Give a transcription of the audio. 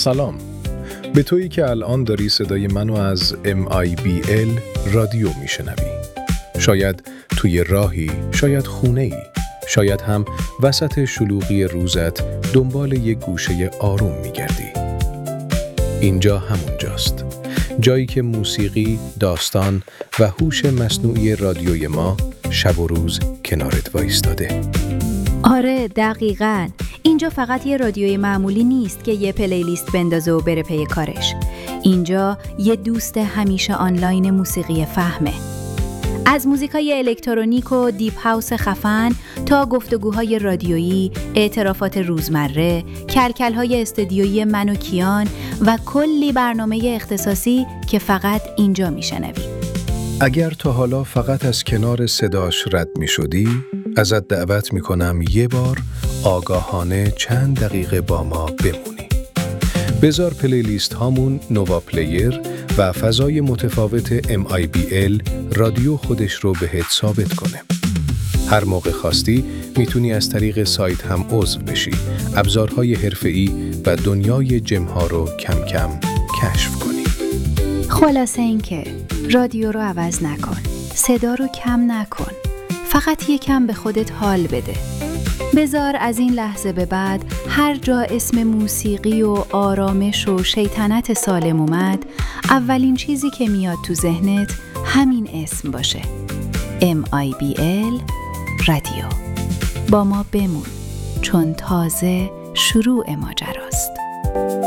سلام، به تویی که الان داری صدای منو از MIBL رادیو میشنوی. شاید توی راهی، شاید خونه‌ای، شاید هم وسط شلوغی روزت دنبال یک گوشه آروم میگردی. اینجا همونجاست، جایی که موسیقی، داستان و هوش مصنوعی رادیوی ما شب و روز کنارت وایستاده. آره دقیقاً. اینجا فقط یه رادیوی معمولی نیست که یه پلیلیست بندازه و بره پی کارش. اینجا یه دوست همیشه آنلاین موسیقی فهمه. از موزیکای الکترونیک و دیپ هاوس خفن تا گفتگوهای رادیویی، اعترافات روزمره، کلکل‌های استودیویی من و کیان و کلی برنامه اختصاصی که فقط اینجا میشنوی. اگر تا حالا فقط از کنار صداش رد می شدی، ازت دعوت می کنم یه بار آگاهانه چند دقیقه با ما بمونی. بذار پلیلیست هامون نووا پلیر و فضای متفاوت MIBL رادیو خودش رو بهت ثابت کنه. هر موقع خواستی میتونی از طریق سایت هم عضو بشی، ابزارهای حرفه‌ای و دنیای جم‌ها رو کم کم کشف کنی. خلاصه این که رادیو رو عوض نکن، صدا رو کم نکن، فقط یکم به خودت حال بده. بذار از این لحظه به بعد هر جا اسم موسیقی و آرامش و شیطنت سالم اومد، اولین چیزی که میاد تو ذهنت همین اسم باشه. MIBL رادیو. با ما بمون، چون تازه شروع ماجراست.